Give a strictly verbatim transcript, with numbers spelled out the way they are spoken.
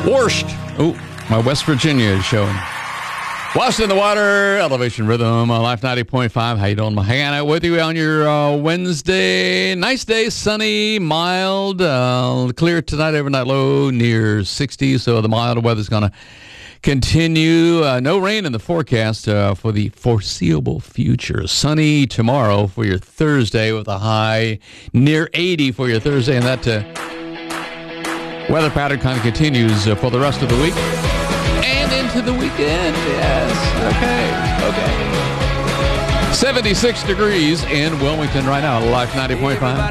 Borscht. Oh, my West Virginia is showing. Lost in the Water, Elevation Rhythm, uh, Life ninety point five. How you doing? I'm hanging out with you on your uh, Wednesday. Nice day, sunny, mild, uh, clear tonight, overnight low near sixty, so the mild weather's going to continue. Uh, no rain in the forecast uh, for the foreseeable future. Sunny tomorrow for your Thursday with a high near eighty for your Thursday, and that uh, weather pattern kind of continues uh, for the rest of the week. And into the weekend, yes. Okay, okay. seventy-six degrees in Wilmington right now, Life ninety point five.